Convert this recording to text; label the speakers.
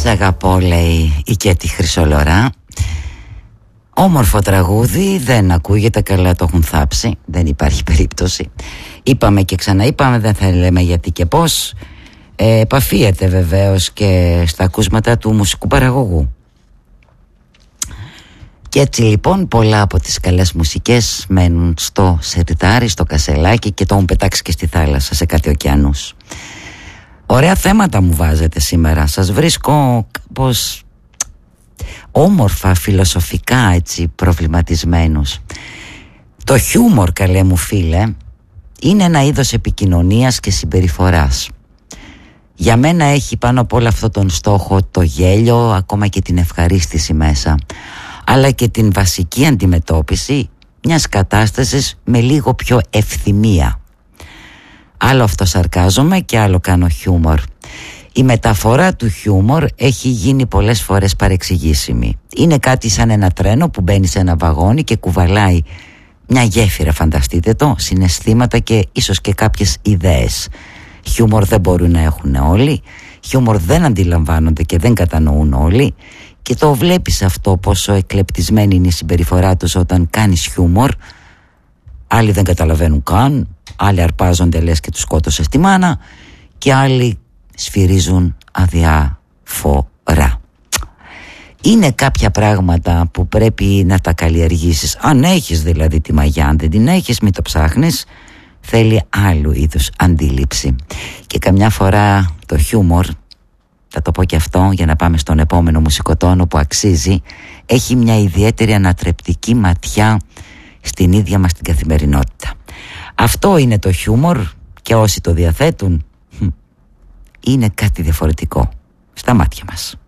Speaker 1: αγαπώ, λέει η Κέτη Χρυσολορά. Όμορφο τραγούδι, δεν ακούγεται καλά, το έχουν θάψει, δεν υπάρχει περίπτωση. Είπαμε και ξαναείπαμε, δεν θα λέμε γιατί και πώς. Επαφίεται βεβαίως και στα ακούσματα του μουσικού παραγωγού. Και έτσι λοιπόν πολλά από τις καλές μουσικές μένουν στο σερτάρι, στο κασελάκι και το έχουν πετάξει και στη θάλασσα, σε κάτι ωκεανούς. Ωραία θέματα μου βάζετε σήμερα. Σας βρίσκω κάπως όμορφα, φιλοσοφικά, έτσι, προβληματισμένους. Το χιούμορ, καλέ μου φίλε, είναι ένα είδος επικοινωνίας και συμπεριφοράς. Για μένα έχει πάνω από όλο αυτό τον στόχο το γέλιο, ακόμα και την ευχαρίστηση μέσα, αλλά και την βασική αντιμετώπιση μιας κατάστασης με λίγο πιο ευθυμία. Άλλο αυτό σαρκάζομαι και άλλο κάνω χιούμορ. Η μεταφορά του χιούμορ έχει γίνει πολλές φορές παρεξηγήσιμη. Είναι κάτι σαν ένα τρένο που μπαίνει σε ένα βαγόνι και κουβαλάει μια γέφυρα, φανταστείτε το, συναισθήματα και ίσως και κάποιες ιδέες. Χιούμορ δεν μπορούν να έχουν όλοι, χιούμορ δεν αντιλαμβάνονται και δεν κατανοούν όλοι, και το βλέπεις αυτό πόσο εκλεπτισμένη είναι η συμπεριφορά τους όταν κάνεις χιούμορ. Άλλοι δεν καταλαβαίνουν καν, άλλοι αρπάζονται λες και τους σκότωσες τη μάνα, και άλλοι σφυρίζουν αδιάφορα. Είναι κάποια πράγματα που πρέπει να τα καλλιεργήσεις. Αν έχεις δηλαδή τη μαγιά, αν δεν την έχεις μην το ψάχνεις. Θέλει άλλου είδους αντίληψη. Και καμιά φορά το χιούμορ, θα το πω και αυτό για να πάμε στον επόμενο μουσικοτόνο που αξίζει, έχει μια ιδιαίτερη ανατρεπτική ματιά στην ίδια μας την καθημερινότητα. Αυτό είναι το χιούμορ, και όσοι το διαθέτουν είναι κάτι διαφορετικό στα μάτια μας.